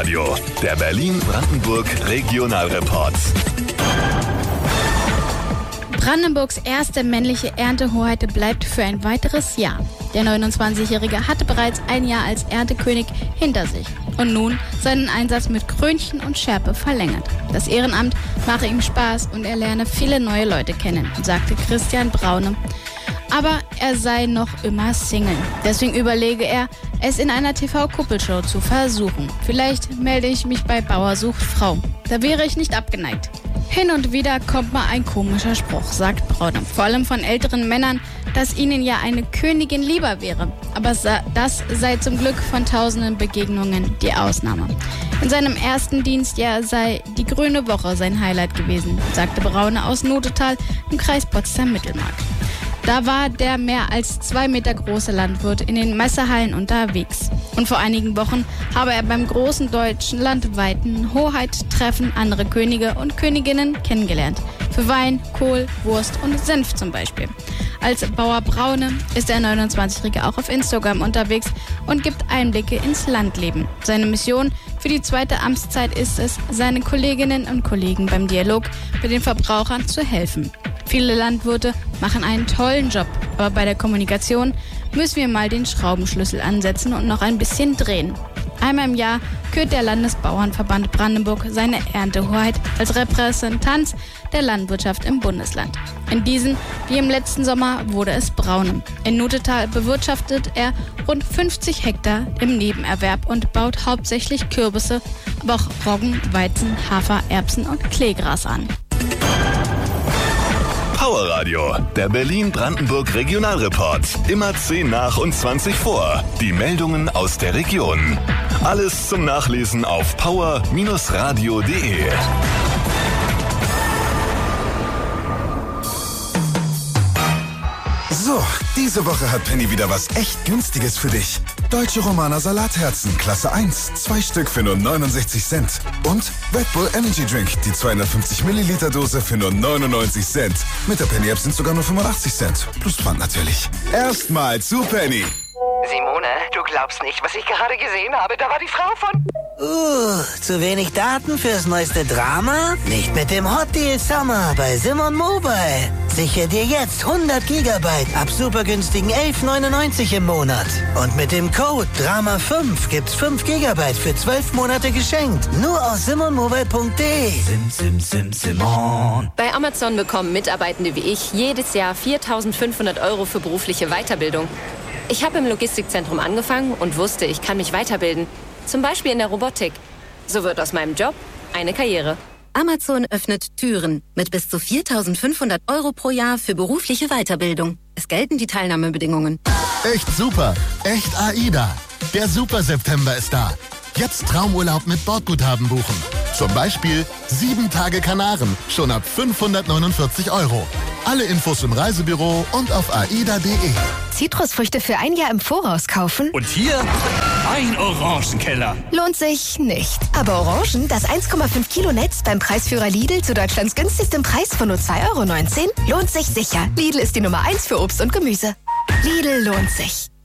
Radio, der Berlin-Brandenburg Regionalreport. Brandenburgs erste männliche Erntehoheit bleibt für ein weiteres Jahr. Der 29-Jährige hatte bereits ein Jahr als Erntekönig hinter sich und nun seinen Einsatz mit Krönchen und Schärpe verlängert. Das Ehrenamt mache ihm Spaß und er lerne viele neue Leute kennen, sagte Christian Braune. Aber er sei noch immer Single. Deswegen überlege er, es in einer TV-Kuppelshow zu versuchen. Vielleicht melde ich mich bei Bauer sucht Frau. Da wäre ich nicht abgeneigt. Hin und wieder kommt mal ein komischer Spruch, sagt Braune. Vor allem von älteren Männern, dass ihnen ja eine Königin lieber wäre. Aber das sei zum Glück von tausenden Begegnungen die Ausnahme. In seinem ersten Dienstjahr sei die Grüne Woche sein Highlight gewesen, sagte Braune aus Notetal im Kreis Potsdam-Mittelmark. Da war der mehr als 2 Meter große Landwirt in den Messehallen unterwegs. Und vor einigen Wochen habe er beim großen deutschen landweiten Hoheit-Treffen andere Könige und Königinnen kennengelernt. Für Wein, Kohl, Wurst und Senf zum Beispiel. Als Bauer Braune ist der 29-Jährige auch auf Instagram unterwegs und gibt Einblicke ins Landleben. Seine Mission für die zweite Amtszeit ist es, seinen Kolleginnen und Kollegen beim Dialog mit den Verbrauchern zu helfen. Viele Landwirte machen einen tollen Job, aber bei der Kommunikation müssen wir mal den Schraubenschlüssel ansetzen und noch ein bisschen drehen. Einmal im Jahr kürt der Landesbauernverband Brandenburg seine Erntehoheit als Repräsentanz der Landwirtschaft im Bundesland. In diesem, wie im letzten Sommer, wurde es Braune. In Notetal bewirtschaftet er rund 50 Hektar im Nebenerwerb und baut hauptsächlich Kürbisse, aber auch Roggen, Weizen, Hafer, Erbsen und Kleegras an. Power Radio, der Berlin-Brandenburg Regionalreport. Immer 10 nach und 20 vor. Die Meldungen aus der Region. Alles zum Nachlesen auf power-radio.de. So, diese Woche hat Penny wieder was echt Günstiges für dich. Deutsche Romaner Salatherzen, Klasse 1, 2 Stück für nur 69 Cent. Und Red Bull Energy Drink, die 250 Milliliter Dose für nur 99 Cent. Mit der Penny App sind sogar nur 85 Cent. Plus Pfand natürlich. Erstmal zu Penny. Simone, du glaubst nicht, was ich gerade gesehen habe. Da war die Frau von... Zu wenig Daten fürs neueste Drama? Nicht mit dem Hot Deal Summer bei Simon Mobile. Sichere dir jetzt 100 Gigabyte ab super günstigen 11,99 im Monat. Und mit dem Code DRAMA5 gibt's 5 Gigabyte für 12 Monate geschenkt. Nur aus simonmobile.de. Simon. Bei Amazon bekommen Mitarbeitende wie ich jedes Jahr 4.500 € für berufliche Weiterbildung. Ich habe im Logistikzentrum angefangen und wusste, ich kann mich weiterbilden. Zum Beispiel in der Robotik. So wird aus meinem Job eine Karriere. Amazon öffnet Türen mit bis zu 4.500 € pro Jahr für berufliche Weiterbildung. Es gelten die Teilnahmebedingungen. Echt super. Echt AIDA. Der Super September ist da. Jetzt Traumurlaub mit Bordguthaben buchen. Zum Beispiel 7 Tage Kanaren, schon ab 549 €. Alle Infos im Reisebüro und auf aida.de. Zitrusfrüchte für ein Jahr im Voraus kaufen? Und hier ein Orangenkeller. Lohnt sich nicht. Aber Orangen, das 1,5 Kilo Netz beim Preisführer Lidl zu Deutschlands günstigstem Preis von nur 2,19 € lohnt sich sicher. Lidl ist die Nummer 1 für Obst und Gemüse. Lidl lohnt sich.